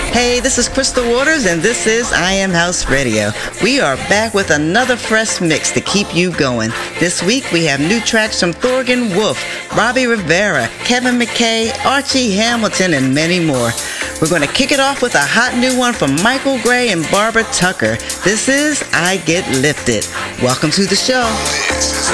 Hey, this is Crystal Waters, and this is I Am House Radio. We are back with another fresh mix to keep you going. This week, we have new tracks from Thorgan Wolf, Robbie Rivera, Kevin McKay, Archie Hamilton, and many more. We're going to kick it off with a hot new one from Michael Gray and Barbara Tucker. This is I Get Lifted. Welcome to the show.